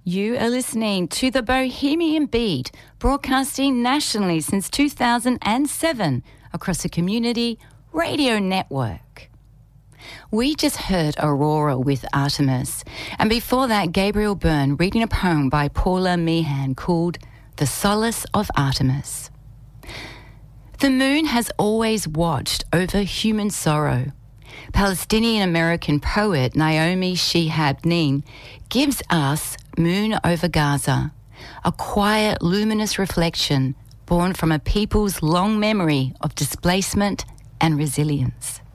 You are listening to the Bohemian Beat, broadcasting nationally since 2007 across the Community Radio Network. We just heard Aurora with Artemis, and before that, Gabriel Byrne reading a poem by Paula Meehan called The Solace of Artemis. The moon has always watched over human sorrow. Palestinian-American poet Naomi Shihab Nin gives us Moon Over Gaza, a quiet, luminous reflection born from a people's long memory of displacement and resilience.